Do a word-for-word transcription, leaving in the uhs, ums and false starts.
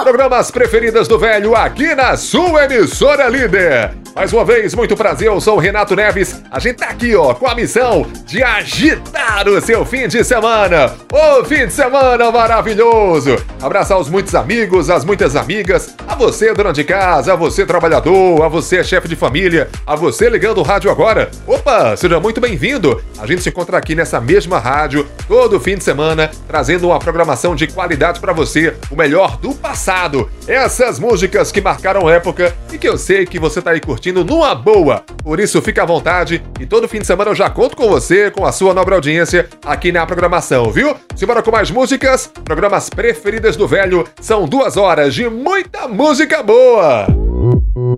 Programas preferidas do velho aqui na sua emissora líder. Mais uma vez, muito prazer, eu sou o Renato Neves. A gente tá aqui, ó, com a missão de agitar o seu fim de semana. Ô, fim de semana maravilhoso! Abraçar os muitos amigos, as muitas amigas, a você dona de casa, a você trabalhador, a você chefe de família, a você ligando o rádio agora. Opa, seja muito bem-vindo! A gente se encontra aqui nessa mesma rádio, todo fim de semana, trazendo uma programação de qualidade pra você, o melhor do passado. Essas músicas que marcaram época e que eu sei que você tá aí curtindo numa boa. Por isso, fica à vontade e todo fim de semana eu já conto com você, com a sua nobre audiência aqui na programação, viu? Simbora com mais músicas. Programas preferidas do velho. São duas horas de muita música boa.